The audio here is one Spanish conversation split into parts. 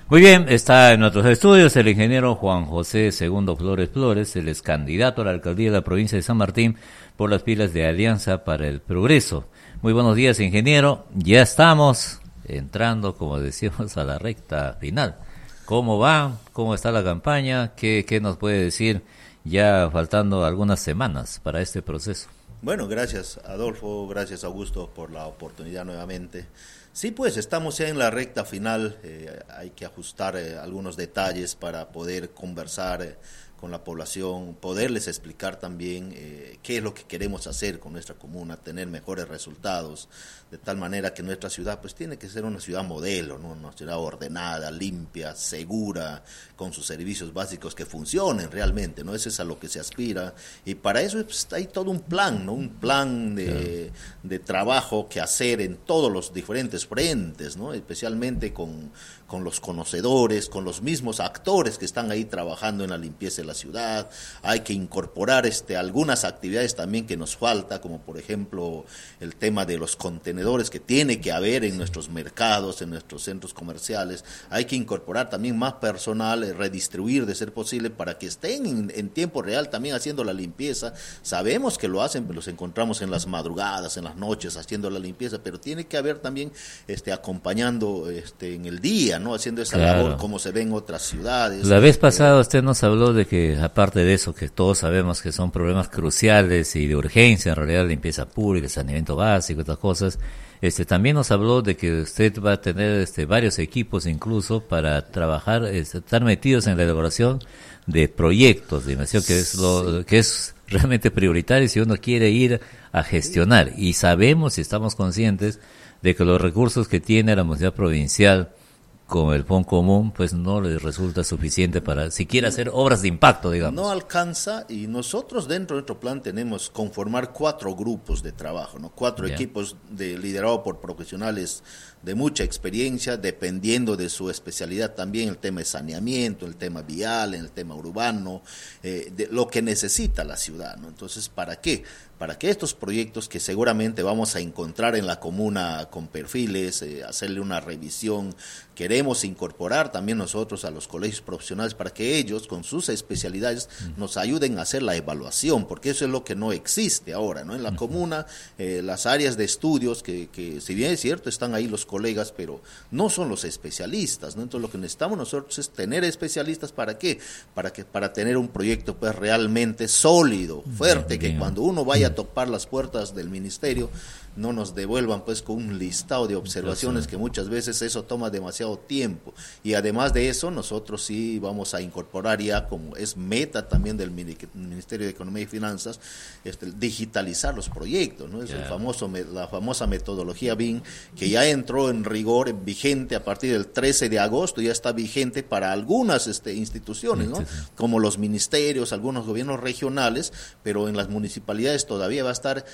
Muy bien, está en nuestros estudios el ingeniero Juan José Segundo Flores Flores, él es candidato a la alcaldía de la provincia de San Martín por las filas de Alianza para el Progreso. Muy buenos días, ingeniero. Ya estamos entrando, como decíamos, a la recta final. ¿Cómo va? ¿Cómo está la campaña? ¿Qué nos puede decir ya faltando algunas semanas para este proceso? Bueno, gracias Adolfo, gracias Augusto por la oportunidad nuevamente. Sí, pues estamos ya en la recta final, hay que ajustar algunos detalles para poder conversar con la población, poderles explicar también qué es lo que queremos hacer con nuestra comuna, tener mejores resultados, de tal manera que nuestra ciudad pues tiene que ser una ciudad modelo, ¿no? Una ciudad ordenada, limpia, segura, con sus servicios básicos que funcionen realmente, ¿no? Eso es a lo que se aspira, y para eso pues, hay todo un plan, ¿no? Un plan de trabajo que hacer en todos los diferentes frentes, ¿no? Especialmente con los conocedores, con los mismos actores que están ahí trabajando en la limpieza de la ciudad. Hay que incorporar algunas actividades también que nos falta, como por ejemplo el tema de los contenedores que tiene que haber en nuestros mercados, en nuestros centros comerciales. Hay que incorporar también más personal, redistribuir de ser posible para que estén en tiempo real también haciendo la limpieza. Sabemos que lo hacen, los encontramos en las madrugadas, en las noches haciendo la limpieza, pero tiene que haber también acompañando en el día, ¿no? Haciendo esa labor como se ve en otras ciudades. La vez pasada usted nos habló de que, aparte de eso, que todos sabemos que son problemas cruciales y de urgencia, en realidad limpieza pública, saneamiento básico, estas cosas, también nos habló de que usted va a tener varios equipos incluso para trabajar, estar metidos en la elaboración de proyectos de inversión, que es realmente prioritario si uno quiere ir a gestionar. Y sabemos y estamos conscientes de que los recursos que tiene la municipalidad provincial con el Fondo Común, pues no les resulta suficiente para siquiera hacer obras de impacto, digamos. No alcanza, y nosotros dentro de nuestro plan tenemos conformar 4 grupos de trabajo, ¿no? 4 equipos liderados por profesionales de mucha experiencia, dependiendo de su especialidad también, el tema de saneamiento, el tema vial, el tema urbano, de lo que necesita la ciudad, ¿no? Entonces, ¿para qué? Para que estos proyectos que seguramente vamos a encontrar en la comuna con perfiles, hacerle una revisión, queremos incorporar también nosotros a los colegios profesionales para que ellos con sus especialidades nos ayuden a hacer la evaluación, porque eso es lo que no existe ahora, ¿no? En la comuna, las áreas de estudios que si bien es cierto están ahí los colegas, pero no son los especialistas, ¿no? Entonces lo que necesitamos nosotros es tener especialistas. ¿Para qué? Para tener un proyecto pues realmente sólido, fuerte, que cuando uno vaya a topar las puertas del ministerio no nos devuelvan pues con un listado de observaciones, que muchas veces eso toma demasiado tiempo. Y además de eso, nosotros sí vamos a incorporar ya, como es meta también del Ministerio de Economía y Finanzas, digitalizar los proyectos, ¿no? Es la famosa metodología BIM, que ya entró en rigor, vigente a partir del 13 de agosto, ya está vigente para algunas instituciones, ¿no? Como los ministerios, algunos gobiernos regionales, pero en las municipalidades todavía va a estar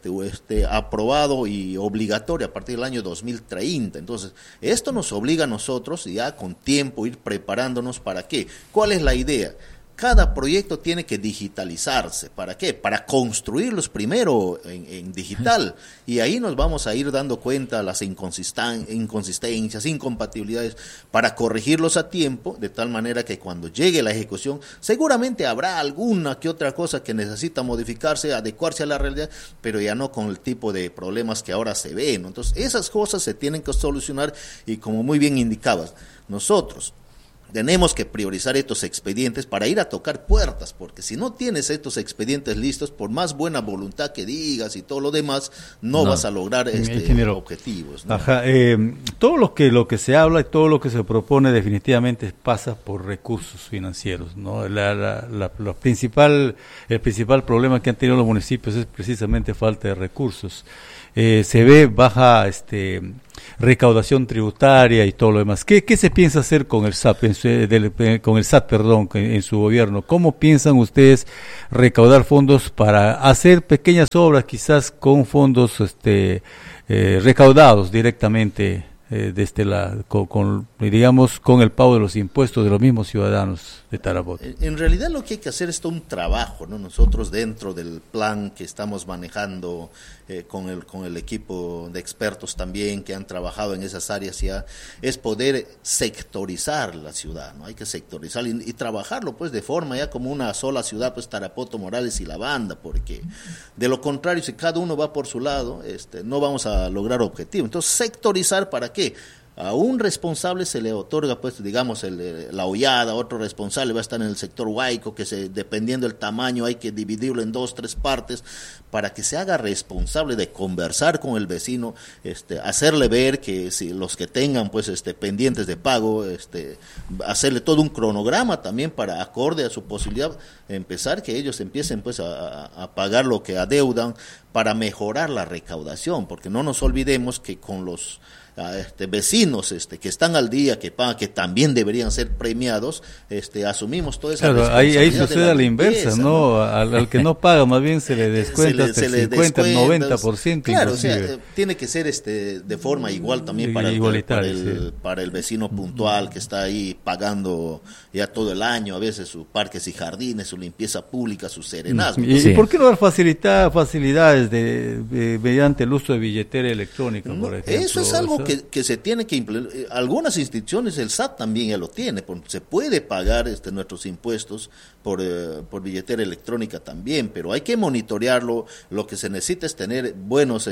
aprobado y obligatorio a partir del año 2030. Entonces, esto nos obliga a nosotros ya con tiempo ir preparándonos. ¿Para qué? ¿Cuál es la idea? Cada proyecto tiene que digitalizarse. ¿Para qué? Para construirlos primero en digital, y ahí nos vamos a ir dando cuenta las inconsistencias, incompatibilidades, para corregirlos a tiempo, de tal manera que cuando llegue la ejecución, seguramente habrá alguna que otra cosa que necesita modificarse, adecuarse a la realidad, pero ya no con el tipo de problemas que ahora se ven, ¿no? Entonces, esas cosas se tienen que solucionar, y como muy bien indicabas, nosotros tenemos que priorizar estos expedientes para ir a tocar puertas, porque si no tienes estos expedientes listos, por más buena voluntad que digas y todo lo demás, no vas a lograr objetivos, ¿no? Todo lo que se habla y todo lo que se propone definitivamente pasa por recursos financieros, ¿no? El principal problema que han tenido los municipios es precisamente falta de recursos. Se ve baja recaudación tributaria y todo lo demás. ¿Qué se piensa hacer con el SAT, en su gobierno? ¿Cómo piensan ustedes recaudar fondos para hacer pequeñas obras, quizás con fondos recaudados directamente digamos, con el pago de los impuestos de los mismos ciudadanos de Tarapoto. En realidad lo que hay que hacer es todo un trabajo, ¿no? Nosotros dentro del plan que estamos manejando con el equipo de expertos también que han trabajado en esas áreas ya, es poder sectorizar la ciudad, ¿no? Hay que sectorizar y trabajarlo pues de forma ya como una sola ciudad, pues Tarapoto, Morales y La Banda, porque de lo contrario, si cada uno va por su lado, no vamos a lograr objetivo. Entonces, sectorizar, ¿para qué? A un responsable se le otorga, pues, digamos, la hollada, otro responsable va a estar en el sector huaico, que dependiendo del tamaño hay que dividirlo en 2, 3 partes, para que se haga responsable de conversar con el vecino, hacerle ver que si los que tengan, pues, pendientes de pago, hacerle todo un cronograma también para, acorde a su posibilidad, empezar que ellos empiecen, pues, a pagar lo que adeudan para mejorar la recaudación, porque no nos olvidemos que con los vecinos que están al día, que pagan, que también deberían ser premiados, asumimos toda esa responsabilidad. Ahí sucede a la inversa, ¿no? Al que no paga más bien se le descuenta hasta el 50, el 90%. Claro, o sea, tiene que ser de forma igual también para el vecino puntual que está ahí pagando ya todo el año, a veces sus parques y jardines, su limpieza pública, sus serenazgos. ¿Y por qué no dar facilidades mediante el uso de billetera electrónica, por ejemplo? Eso es algo que se tiene que implementar. Algunas instituciones, el SAT también ya lo tiene, se puede pagar nuestros impuestos por billetera electrónica también, pero hay que monitorearlo. Lo que se necesita es tener buenos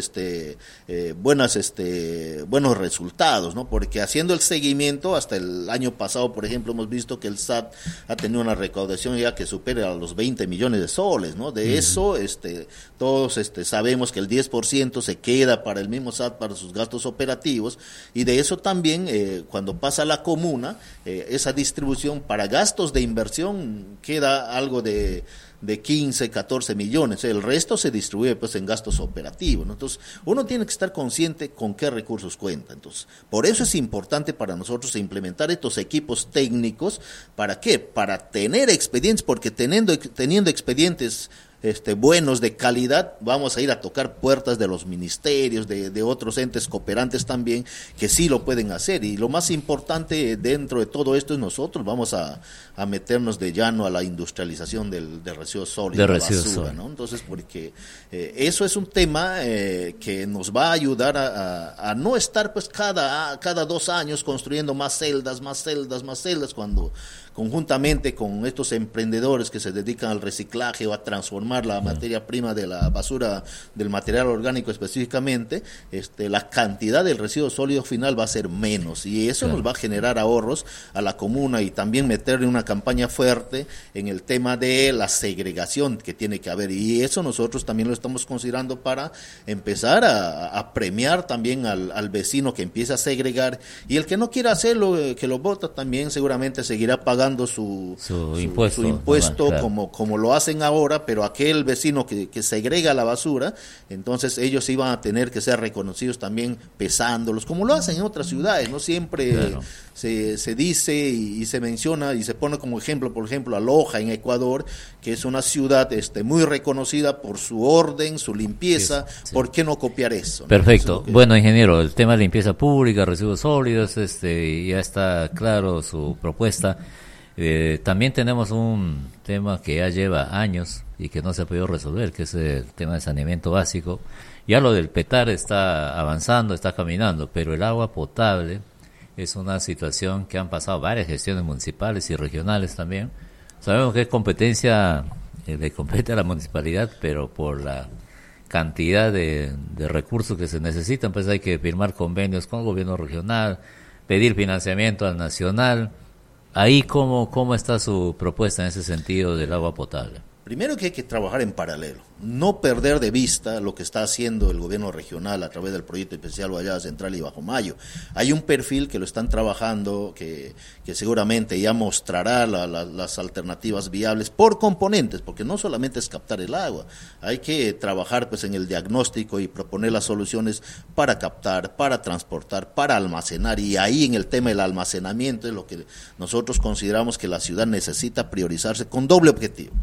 resultados, ¿no? Porque haciendo el seguimiento, hasta el año pasado, por ejemplo, hemos visto que el SAT ha tenido una recaudación ya que supera a los 20 millones de soles, ¿no? De eso, todos sabemos que el 10% se queda para el mismo SAT, para sus gastos operativos, y de eso también, cuando pasa a la comuna, esa distribución para gastos de inversión queda algo de 15, 14 millones, el resto se distribuye pues en gastos operativos, ¿no? Entonces, uno tiene que estar consciente con qué recursos cuenta. Entonces, por eso es importante para nosotros implementar estos equipos técnicos. ¿Para qué? Para tener expedientes, porque teniendo expedientes buenos, de calidad, vamos a ir a tocar puertas de los ministerios, de otros entes cooperantes también, que sí lo pueden hacer. Y lo más importante dentro de todo esto es nosotros vamos a meternos de llano a la industrialización del residuo sólido, de la basura, ¿no? Entonces, porque eso es un tema que nos va a ayudar a no estar pues cada 2 años construyendo más celdas, cuando conjuntamente con estos emprendedores que se dedican al reciclaje o a transformar la materia prima de la basura, del material orgánico específicamente, la cantidad del residuo sólido final va a ser menos, y eso nos va a generar ahorros a la comuna, y también meterle una campaña fuerte en el tema de la segregación que tiene que haber, y eso nosotros también lo estamos considerando para empezar a premiar también al vecino que empieza a segregar, y el que no quiera hacerlo, que lo vota, también seguramente seguirá pagando su impuesto como lo hacen ahora, pero aquel vecino que segrega la basura, entonces ellos iban a tener que ser reconocidos también pesándolos, como lo hacen en otras ciudades, no siempre se dice y se menciona y se pone como ejemplo, por ejemplo, a Loja en Ecuador, que es una ciudad muy reconocida por su orden, su limpieza. Sí. ¿Por qué no copiar eso? Perfecto. Eso es bueno, ingeniero, el tema de limpieza pública, residuos sólidos, ya está claro su propuesta. También tenemos un tema que ya lleva años y que no se ha podido resolver, que es el tema de saneamiento básico. Ya lo del PETAR está avanzando, está caminando, pero el agua potable es una situación que han pasado varias gestiones municipales y regionales también. Sabemos que es competencia, le compete a la municipalidad, pero por la cantidad de recursos que se necesitan, pues hay que firmar convenios con el gobierno regional, pedir financiamiento al nacional. Ahí, ¿cómo está su propuesta en ese sentido del agua potable? Primero que hay que trabajar en paralelo, no perder de vista lo que está haciendo el gobierno regional a través del proyecto especial Guayaba Central y Bajo Mayo. Hay un perfil que lo están trabajando, que seguramente ya mostrará las alternativas viables por componentes, porque no solamente es captar el agua, hay que trabajar pues en el diagnóstico y proponer las soluciones para captar, para transportar, para almacenar, y ahí en el tema del almacenamiento es lo que nosotros consideramos que la ciudad necesita priorizarse con doble objetivo.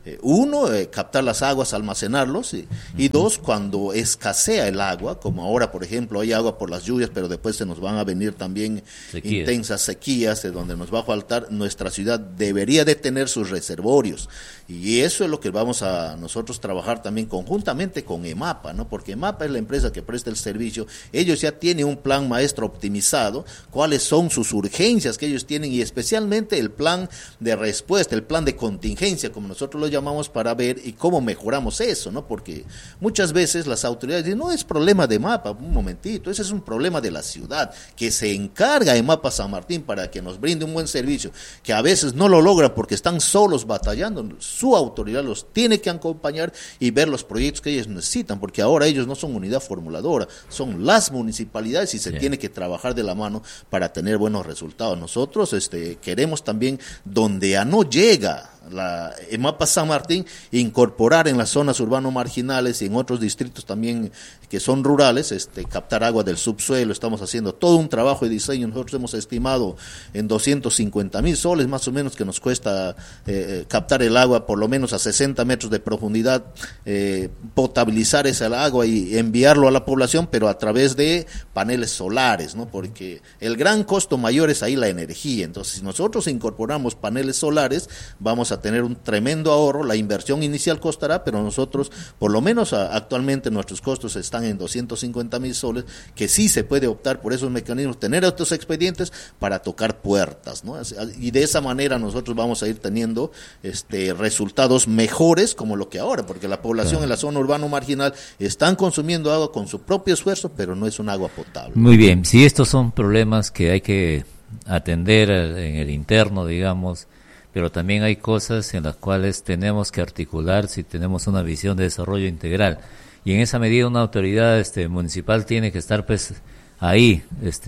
Uno, captar las aguas, almacenarlos, y dos, cuando escasea el agua, como ahora, por ejemplo, hay agua por las lluvias, pero después se nos van a venir también intensas sequías, de donde nos va a faltar, nuestra ciudad debería de tener sus reservorios, y eso es lo que vamos a nosotros trabajar también conjuntamente con EMAPA, ¿no? Porque EMAPA es la empresa que presta el servicio, ellos ya tienen un plan maestro optimizado, cuáles son sus urgencias que ellos tienen, y especialmente el plan de respuesta, el plan de contingencia, como nosotros lo llamamos, para ver y cómo mejoramos eso, ¿no? Porque muchas veces las autoridades dicen, no es problema de EMAPA, un momentito, ese es un problema de la ciudad, que se encarga EMAPA San Martín para que nos brinde un buen servicio, que a veces no lo logran porque están solos batallando, su autoridad los tiene que acompañar y ver los proyectos que ellos necesitan, porque ahora ellos no son unidad formuladora, son las municipalidades y se tiene que trabajar de la mano para tener buenos resultados. Nosotros queremos también, donde ya no llega la EMAPA San Martín, incorporar en las zonas urbano marginales y en otros distritos también que son rurales, captar agua del subsuelo. Estamos haciendo todo un trabajo de diseño, nosotros hemos estimado en 250,000 soles más o menos que nos cuesta captar el agua por lo menos a 60 metros de profundidad, potabilizar esa agua y enviarlo a la población, pero a través de paneles solares, ¿no? Porque el gran costo mayor es ahí la energía. Entonces, si nosotros incorporamos paneles solares, vamos a tener un tremendo ahorro. La inversión inicial costará, pero nosotros, por lo menos actualmente nuestros costos están en 250,000 soles, que sí se puede optar por esos mecanismos, tener estos expedientes para tocar puertas, ¿no? Y de esa manera nosotros vamos a ir teniendo resultados mejores como lo que ahora, porque la población en la zona urbano marginal están consumiendo agua con su propio esfuerzo, pero no es un agua potable. Muy bien, si estos son problemas que hay que atender en el interno, digamos, pero también hay cosas en las cuales tenemos que articular si tenemos una visión de desarrollo integral, y en esa medida una autoridad municipal tiene que estar pues ahí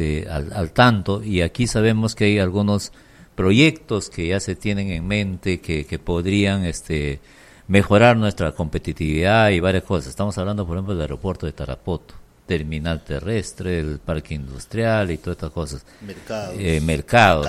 al tanto, y aquí sabemos que hay algunos proyectos que ya se tienen en mente que podrían mejorar nuestra competitividad y varias cosas. Estamos hablando, por ejemplo, del aeropuerto de Tarapoto, terminal terrestre, el parque industrial y todas estas cosas. Mercados.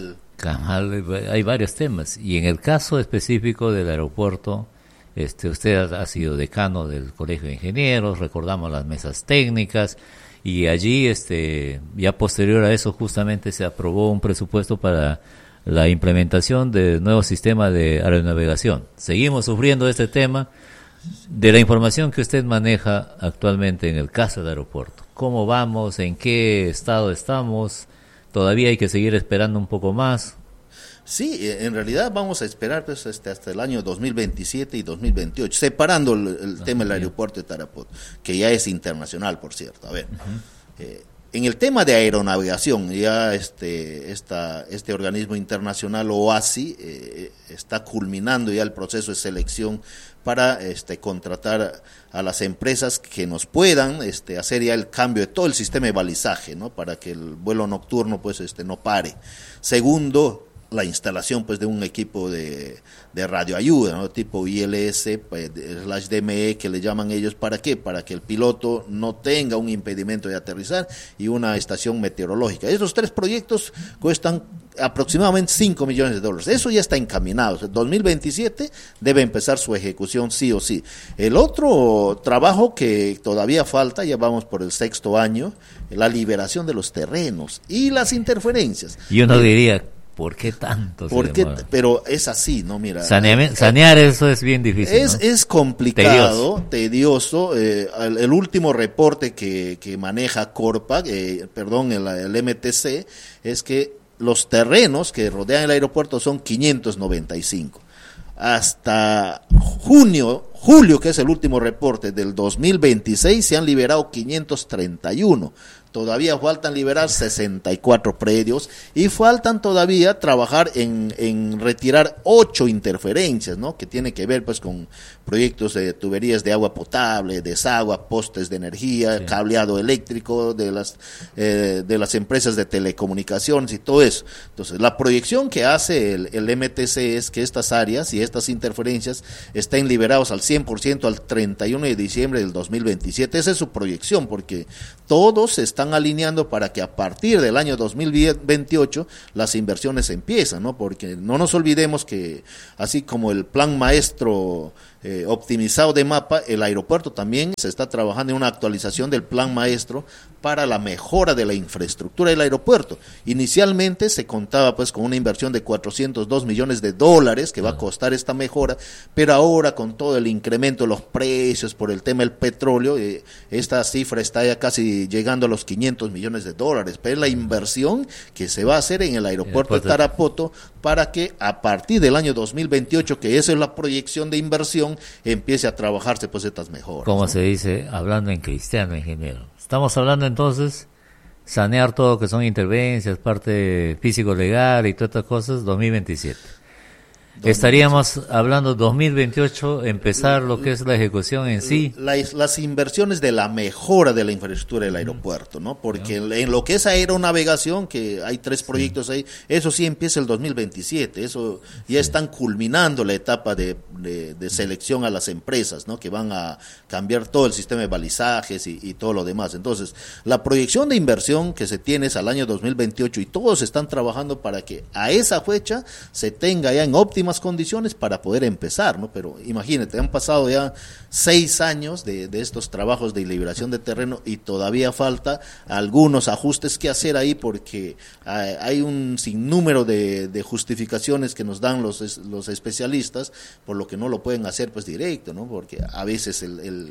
Camal, hay varios temas. Y en el caso específico del aeropuerto, usted ha sido decano del Colegio de Ingenieros, recordamos las mesas técnicas, y allí, ya posterior a eso, justamente se aprobó un presupuesto para la implementación del nuevo sistema de aeronavegación. Seguimos sufriendo este tema. De la información que usted maneja actualmente en el caso del aeropuerto, ¿cómo vamos? ¿En qué estado estamos? ¿Todavía hay que seguir esperando un poco más? Sí, en realidad vamos a esperar pues, hasta el año 2027 y 2028, separando el tema del aeropuerto de Tarapoto, que ya es internacional, por cierto. A ver, en el tema de aeronavegación, ya este organismo internacional, OASI, está culminando ya el proceso de selección para contratar a las empresas que nos puedan hacer ya el cambio de todo el sistema de balizaje, ¿no? Para que el vuelo nocturno pues no pare. Segundo, la instalación pues de un equipo de radioayuda, ¿no? Tipo ILS /DME que le llaman ellos. ¿Para qué? Para que el piloto no tenga un impedimento de aterrizar, y una estación meteorológica. Esos tres proyectos cuestan aproximadamente $5 millones. Eso ya está encaminado. En 2027 debe empezar su ejecución sí o sí. El otro trabajo que todavía falta, ya vamos por el 6º año, la liberación de los terrenos y las interferencias. Yo no diría, ¿por qué tanto? Pero es así, ¿no? Mira, sanear eso es bien difícil. Es complicado, tedioso. El último reporte que maneja Corpa, el MTC, es que los terrenos que rodean el aeropuerto son 595. Hasta julio, que es el último reporte del 2026, se han liberado 531. Todavía faltan liberar 64 predios y faltan todavía trabajar en retirar 8 interferencias, ¿no? Que tiene que ver pues con proyectos de tuberías de agua potable, desagua, postes de energía, cableado eléctrico de las empresas de telecomunicaciones y todo eso. Entonces, la proyección que hace el MTC es que estas áreas y estas interferencias estén liberados al 100% al 31 de diciembre del 2027. Esa es su proyección, porque todos están están alineando para que a partir del año 2028 las inversiones empiezan, ¿no? Porque no nos olvidemos que así como el plan maestro optimizado de mapa, el aeropuerto también se está trabajando en una actualización del plan maestro para la mejora de la infraestructura del aeropuerto. Inicialmente se contaba pues con una inversión de $402 millones que va a costar esta mejora, pero ahora con todo el incremento de los precios por el tema del petróleo, esta cifra está ya casi llegando a los $500 millones, pero es la inversión que se va a hacer en el aeropuerto de Tarapoto para que a partir del año 2028, que esa es la proyección de inversión, empiece a trabajarse pues estas mejoras. Como ¿no? se dice, hablando en cristiano, ingeniero. Estamos hablando entonces, sanear todo lo que son intervencias, parte físico-legal y todas estas cosas, 2027. Estaríamos hablando 2028, empezar lo que es la ejecución en sí. Las inversiones de la mejora de la infraestructura del aeropuerto, ¿no? Porque en lo que es aeronavegación, que hay 3 proyectos ahí, eso sí empieza el 2027, eso ya están culminando la etapa de selección a las empresas, ¿no? Que van a cambiar todo el sistema de balizajes y todo lo demás. Entonces, la proyección de inversión que se tiene es al año 2028 y todos están trabajando para que a esa fecha se tenga ya en óptimas condiciones para poder empezar, ¿no? Pero imagínate, han pasado ya 6 años de estos trabajos de liberación de terreno y todavía falta algunos ajustes que hacer ahí porque hay un sinnúmero de justificaciones que nos dan los especialistas, por lo que no lo pueden hacer pues directo, ¿no? Porque a veces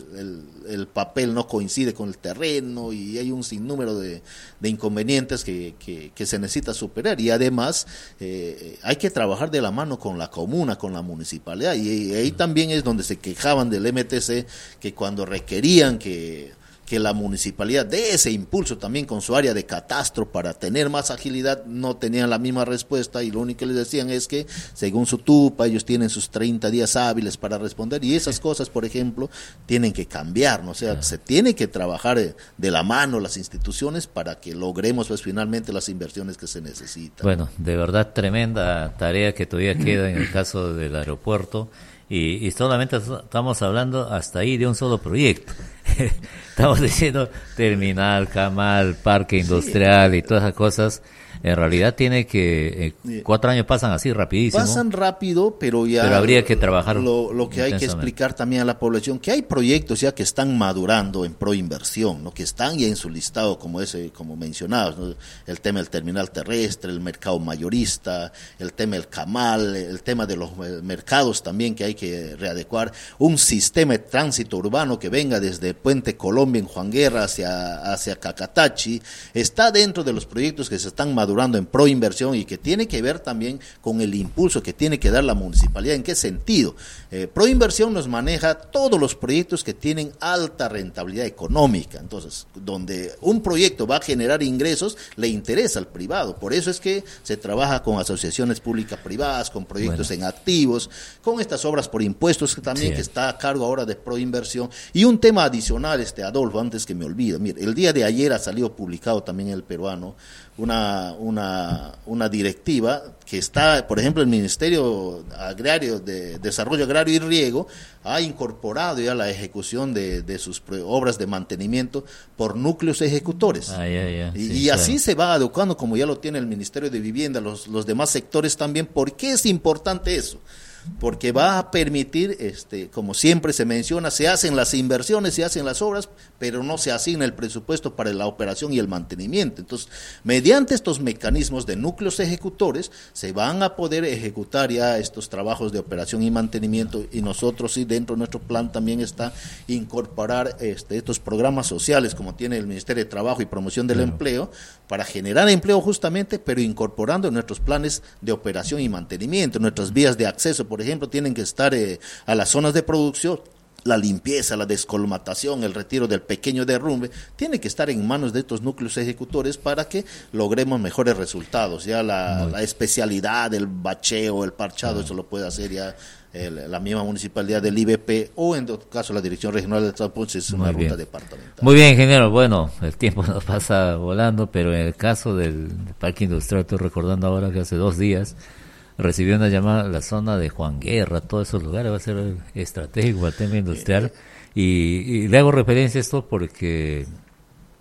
el papel no coincide con el terreno y hay un sinnúmero de inconvenientes que se necesita superar y además hay que trabajar de la mano con la comuna, con la municipalidad y ahí también es donde se quejaban del MTC que cuando requerían que la municipalidad dé ese impulso también con su área de catastro para tener más agilidad, no tenían la misma respuesta y lo único que les decían es que según su TUPA ellos tienen sus 30 días hábiles para responder y esas cosas, por ejemplo, tienen que cambiar, ¿no? O sea, se tiene que trabajar de la mano las instituciones para que logremos pues finalmente las inversiones que se necesitan. Bueno, de verdad tremenda tarea que todavía queda en el caso del aeropuerto. Y solamente estamos hablando hasta ahí de un solo proyecto. Estamos diciendo terminal, camal, parque industrial y todas esas cosas. En realidad tiene que 4 años pasan así rapidísimo. Pasan rápido, pero ya habría que trabajar lo que hay que explicar también a la población, que hay proyectos ya que están madurando en proinversión, ¿no? Que están ya en su listado como mencionabas, ¿no? El tema del terminal terrestre, el mercado mayorista, el tema del camal, el tema de los mercados también que hay que readecuar, un sistema de tránsito urbano que venga desde Puente Colombia en Juan Guerra hacia Cacatachi, está dentro de los proyectos que se están madurando en proinversión y que tiene que ver también con el impulso que tiene que dar la municipalidad. ¿En qué sentido? Proinversión nos maneja todos los proyectos que tienen alta rentabilidad económica. Entonces, donde un proyecto va a generar ingresos, le interesa al privado. Por eso es que se trabaja con asociaciones públicas privadas, con proyectos en activos, con estas obras por impuestos que también que está a cargo ahora de proinversión. Y un tema adicional, Adolfo, antes que me olvide. Mire, el día de ayer ha salido publicado también en El Peruano una directiva que está, por ejemplo, el Ministerio Agrario de Desarrollo Agrario y Riego ha incorporado ya la ejecución de sus obras de mantenimiento por núcleos ejecutores. Y así se va adecuando, como ya lo tiene el Ministerio de Vivienda, los demás sectores también. ¿Por qué es importante eso? Porque va a permitir, como siempre se menciona, se hacen las inversiones, se hacen las obras, pero no se asigna el presupuesto para la operación y el mantenimiento. Entonces, mediante estos mecanismos de núcleos ejecutores, se van a poder ejecutar ya estos trabajos de operación y mantenimiento, y nosotros sí, dentro de nuestro plan también está incorporar estos programas sociales, como tiene el Ministerio de Trabajo y Promoción del Empleo, para generar empleo justamente, pero incorporando en nuestros planes de operación y mantenimiento, nuestras vías de acceso, por ejemplo, tienen que estar a las zonas de producción. La limpieza, la descolmatación, el retiro del pequeño derrumbe, tiene que estar en manos de estos núcleos ejecutores para que logremos mejores resultados. Ya la especialidad, el bacheo, el parchado, eso lo puede hacer ya la misma municipalidad del IBP o en todo caso la Dirección Regional de Transporte, es una ruta departamental. Muy bien, ingeniero. Bueno, el tiempo nos pasa volando, pero en el caso del parque industrial, estoy recordando ahora que hace 2 días recibió una llamada, la zona de Juan Guerra, todos esos lugares va a ser estratégico el tema industrial, y le hago referencia a esto porque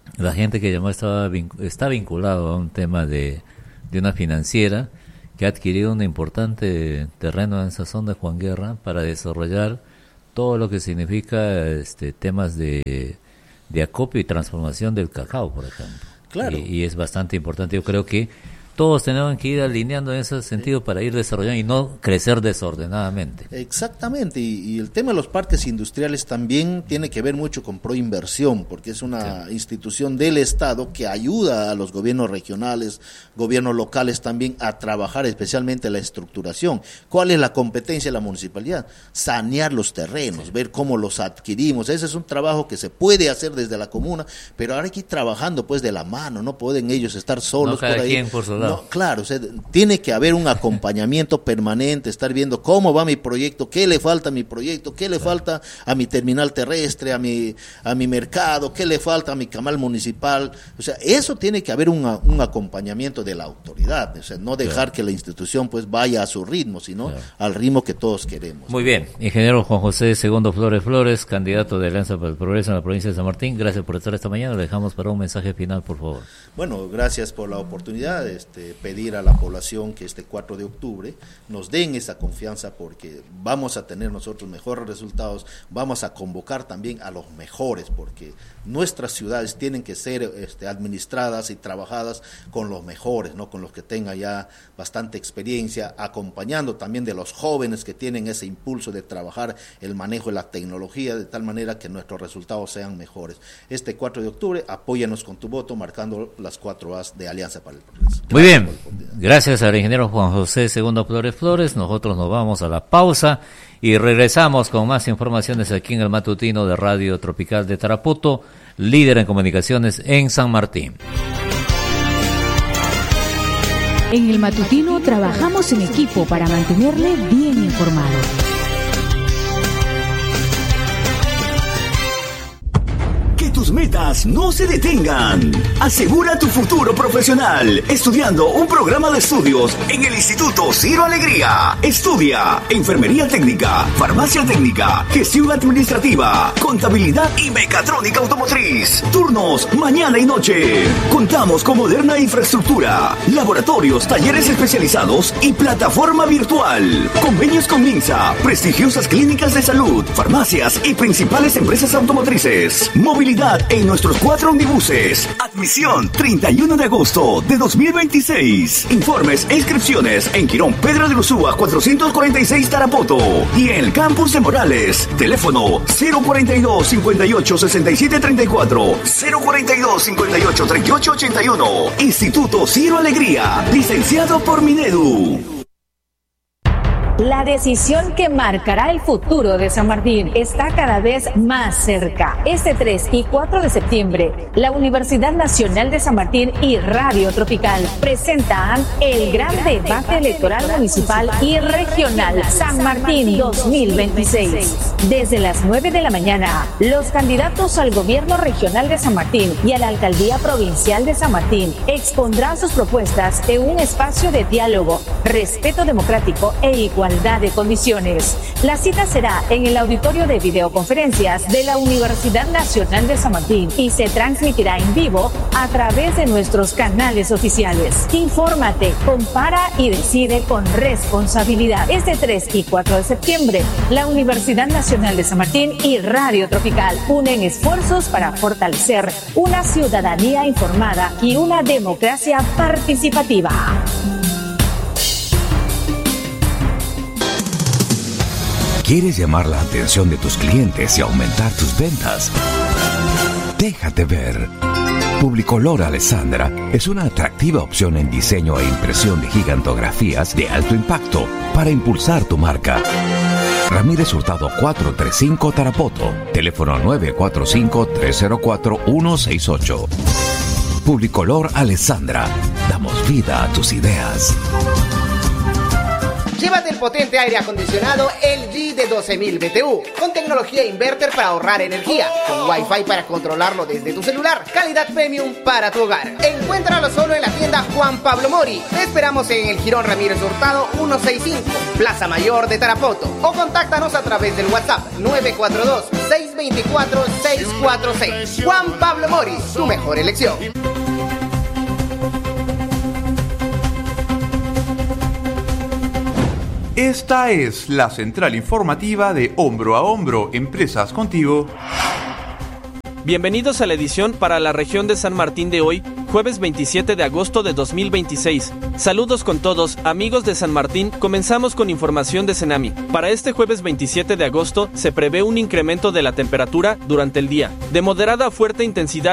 la gente que llamó está vinculado a un tema de una financiera que ha adquirido un importante terreno en esa zona de Juan Guerra para desarrollar todo lo que significa temas de acopio y transformación del cacao, por ejemplo. Claro. Y es bastante importante. Yo creo que todos tenemos que ir alineando en ese sentido para ir desarrollando y no crecer desordenadamente. Exactamente, y el tema de los parques industriales también tiene que ver mucho con proinversión, porque es una institución del Estado que ayuda a los gobiernos regionales, gobiernos locales también a trabajar especialmente la estructuración. ¿Cuál es la competencia de la municipalidad? Sanear los terrenos, ver cómo los adquirimos. Ese es un trabajo que se puede hacer desde la comuna, pero ahora hay que ir trabajando pues de la mano, no pueden ellos estar solos cada por ahí. quien por su lado. No, claro, o sea, tiene que haber un acompañamiento permanente, estar viendo cómo va mi proyecto, qué le falta a mi proyecto, qué le falta a mi terminal terrestre, a mi mercado, qué le falta a mi camal municipal. O sea, eso tiene que haber un acompañamiento de la autoridad, o sea, no dejar que la institución pues vaya a su ritmo, sino al ritmo que todos queremos. Muy bien, ingeniero Juan José Segundo Flores, candidato de Alianza para el Progreso en la provincia de San Martín, gracias por estar esta mañana. Le dejamos para un mensaje final, por favor. Bueno, gracias por la oportunidad, pedir a la población que este 4 de octubre nos den esa confianza, porque vamos a tener nosotros mejores resultados, vamos a convocar también a los mejores, porque nuestras ciudades tienen que ser administradas y trabajadas con los mejores, no con los que tengan ya bastante experiencia, acompañando también de los jóvenes que tienen ese impulso de trabajar el manejo de la tecnología, de tal manera que nuestros resultados sean mejores. Este 4 de octubre, apóyanos con tu voto, marcando las 4 A's de Alianza para el Progreso. Muy bien, gracias al ingeniero Juan José Segundo Flores. Nosotros nos vamos a la pausa y regresamos con más informaciones aquí en el matutino de Radio Tropical de Tarapoto, líder en comunicaciones en San Martín. En el matutino trabajamos en equipo para mantenerle bien informado. Tus metas no se detengan. Asegura tu futuro profesional estudiando un programa de estudios en el Instituto Ciro Alegría. Estudia Enfermería Técnica, Farmacia Técnica, Gestión Administrativa, Contabilidad y Mecatrónica Automotriz. Turnos mañana y noche. Contamos con moderna infraestructura, laboratorios, talleres especializados y plataforma virtual. Convenios con MINSA, prestigiosas clínicas de salud, farmacias y principales empresas automotrices. Movilidad en nuestros 4 omnibuses. Admisión 31 de agosto de 2026. Informes e inscripciones en Quirón Pedro de Ursúa 446 Tarapoto y en el campus de Morales. Teléfono 042 58 67 34, 042 58 38 81. Instituto Ciro Alegría, licenciado por Minedu. La decisión que marcará el futuro de San Martín está cada vez más cerca. Este 3 y 4 de septiembre, la Universidad Nacional de San Martín y Radio Tropical presentan el gran debate electoral municipal y regional San Martín 2026. Desde las 9 de la mañana, los candidatos al gobierno regional de San Martín y a la alcaldía provincial de San Martín expondrán sus propuestas en un espacio de diálogo, respeto democrático e igualdad de condiciones. La cita será en el auditorio de videoconferencias de la Universidad Nacional de San Martín y se transmitirá en vivo a través de nuestros canales oficiales. Infórmate, compara y decide con responsabilidad. Este 3 y 4 de septiembre, la Universidad Nacional de San Martín y Radio Tropical unen esfuerzos para fortalecer una ciudadanía informada y una democracia participativa. ¿Quieres llamar la atención de tus clientes y aumentar tus ventas? Déjate ver. Publicolor Alessandra es una atractiva opción en diseño e impresión de gigantografías de alto impacto para impulsar tu marca. Ramírez Hurtado 435 Tarapoto, teléfono 945-304-168. Publicolor Alessandra, damos vida a tus ideas. Llévate el potente aire acondicionado LG de 12.000 BTU, con tecnología inverter para ahorrar energía, con Wi-Fi para controlarlo desde tu celular, calidad premium para tu hogar. Encuéntralo solo en la tienda Juan Pablo Mori. Te esperamos en el Jirón Ramírez Hurtado 165, Plaza Mayor de Tarapoto, o contáctanos a través del WhatsApp 942-624-646. Juan Pablo Mori, tu mejor elección. Esta es la central informativa de Hombro a Hombro, Empresas Contigo. Bienvenidos a la edición para la región de San Martín de hoy, jueves 27 de agosto de 2026. Saludos con todos, amigos de San Martín. Comenzamos con información de Cenami. Para este jueves 27 de agosto se prevé un incremento de la temperatura durante el día, de moderada a fuerte intensidad